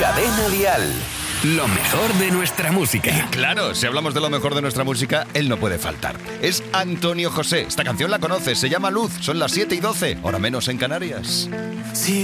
Cadena Dial. Lo mejor de nuestra música. Y claro, si hablamos de lo mejor de nuestra música, él no puede faltar. Es Antonio José. Esta canción la conoces, se llama Luz. Son las 7:12, hora menos en Canarias. Sí.